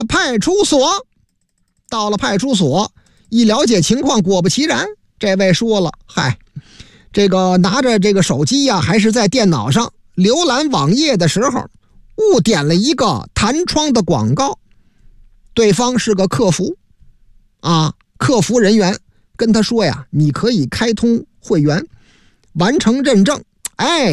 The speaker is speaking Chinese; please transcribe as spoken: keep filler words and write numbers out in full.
派出所。到了派出所，一了解情况，果不其然，这位说了，嗨，这个拿着这个手机呀、啊，还是在电脑上浏览网页的时候，误点了一个弹窗的广告。对方是个客服啊，客服人员跟他说呀，你可以开通会员，完成认证，哎。